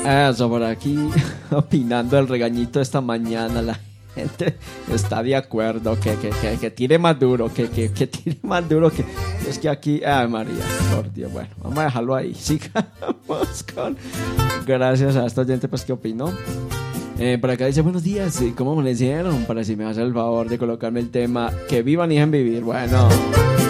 Eso, por aquí opinando el regañito esta mañana. La gente está de acuerdo que tire más duro, que tire más duro. Que es que aquí, ay María, por Dios. Bueno, vamos a dejarlo ahí. Sigamos con. Gracias a esta gente pues que opinó. Por acá dice, buenos días, ¿cómo amanecieron? Para si me hace el favor de colocarme el tema que vivan y dejen vivir. Bueno,